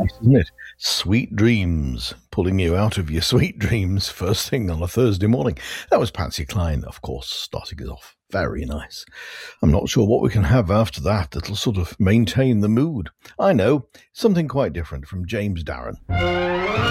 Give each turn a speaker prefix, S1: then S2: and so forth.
S1: nice, isn't it? Sweet dreams, pulling you out of your sweet dreams first thing on a Thursday morning. That was Patsy Cline, of course, starting us off. Very nice. I'm not sure what we can have after that that'll sort of maintain the mood. I know, something quite different from James Darren.